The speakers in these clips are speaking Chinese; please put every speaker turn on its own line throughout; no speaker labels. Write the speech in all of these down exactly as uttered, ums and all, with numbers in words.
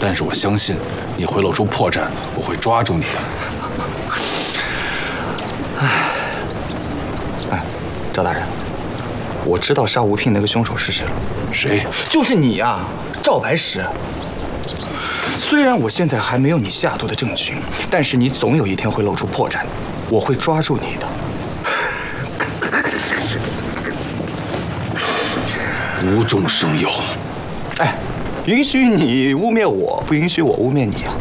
但是我相信你会露出破绽，我会抓住你的。
哎，哎，赵大人，我知道杀吴聘那个凶手是谁了。
谁？
就是你呀，赵白石。虽然我现在还没有你下毒的证据，但是你总有一天会露出破绽，我会抓住你的。
无中生有。
哎，允许你污蔑我，不允许我污蔑你啊！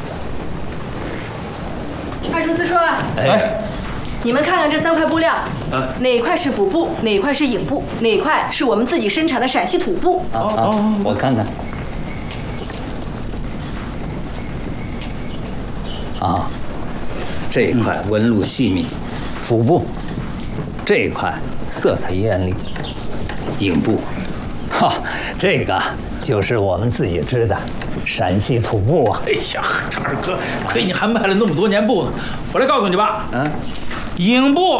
二叔四叔，
哎，
你们看看这三块布料，啊，哪一块是腹布，哪一块是影布，哪一块是我们自己生产的陕西土布？
啊啊，我看看。啊，这一块纹路细密，腹部；这一块色彩艳丽，影部。哈，这个就是我们自己织的陕西土布啊！
哎呀，这二哥，亏你还卖了那么多年布呢！我来告诉你吧，嗯，影布、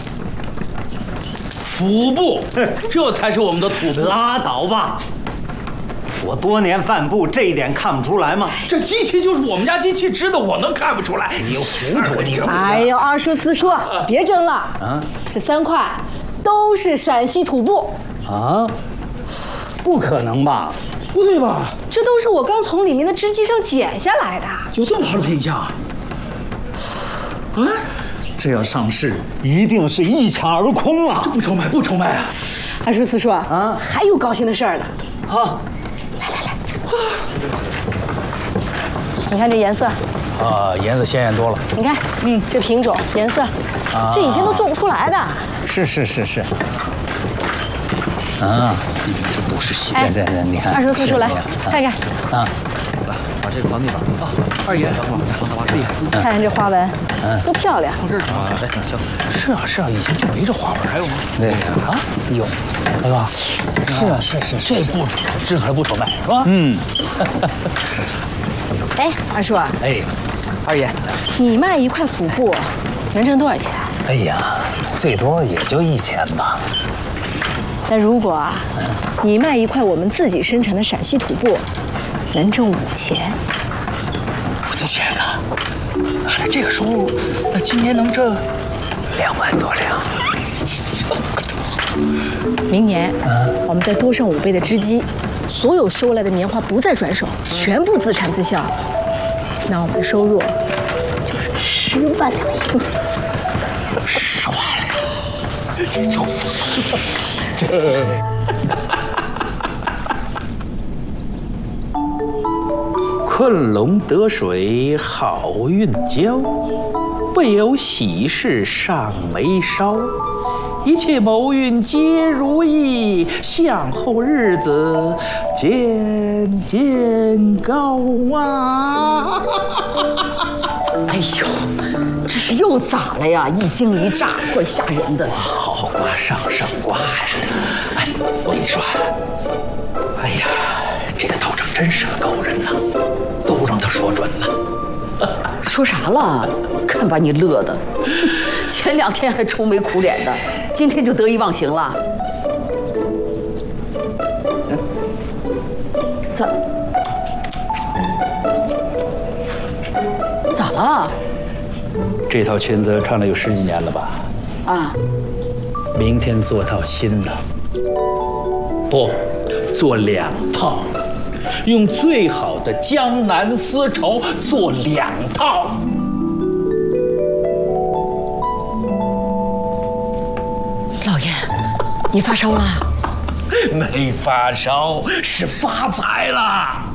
腹布，这才是我们的土布。
拉倒吧！我多年贩布，这一点看不出来吗？
这机器就是我们家机器织的，我能看不出来？
你糊涂你！
哎呦，二叔四叔，别争了啊！这三块都是陕西土布
啊！不可能吧？
不对吧？
这都是我刚从里面的织机上剪下来的。
有这么好的品相啊？
啊！这要上市，一定是一抢而空啊！
这不愁卖，不愁卖啊！
二叔四叔啊，还有高兴的事儿呢。
啊！
来来来，你看这颜色。
啊，颜色鲜艳多了。
你看，嗯，这品种、颜色，这以前都做不出来的。
是是是是。啊，这都是细节在的，你看。
二叔四叔来看看。
啊，
来把这个放那边啊。二爷，王四爷，
看看这花纹，多漂亮。
放这儿行吗？来，行。
是啊是啊，以前就没这花纹，还有吗？
对啊，有，对吧？是啊是是，
这布织出来不愁卖是吧？
嗯。
哎，二叔，
哎，
二爷，
你卖一块腹布能挣多少钱？
哎呀，最多也就一千吧。
那如果啊，你卖一块我们自己生产的陕西土布，能挣五千。
五千啊！按这个收入，那今年能挣
两万多两。
明年，我们再多上五倍的织机，所有收来的棉花不再转手，全部自产自销。那我们的收入就是十万两银子。
十万两，这就疯了。这昆仑得水好运交，不有喜事上眉梢。一切谋运皆如意，向后日子渐渐高啊！
哎呦，这是又咋了呀？一惊一乍，怪吓人的。
好卦上上卦呀！哎，我跟你说，哎呀，这个道长真是个高人呐，都让他说准了。
说啥了？看把你乐的，前两天还愁眉苦脸的，今天就得意忘形了。咋？咋了？
这套裙子穿了有十几年了吧？
啊。
明天做套新的。不，做两套。用最好的江南丝绸做两套。
老爷，你发烧了？
没发烧，是发财了。